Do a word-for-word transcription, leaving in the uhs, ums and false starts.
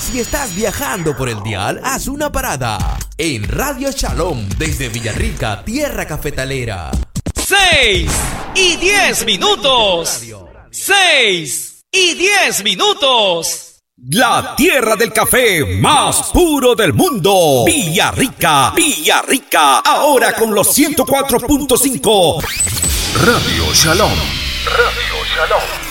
Si estás viajando por el dial, haz una parada en Radio Shalom desde Villarrica, tierra cafetalera. Seis y diez minutos. Seis y diez minutos. La tierra del café más puro del mundo. Villarrica, Villarrica. Ahora con los ciento cuatro punto cinco. Radio Shalom. Radio Shalom.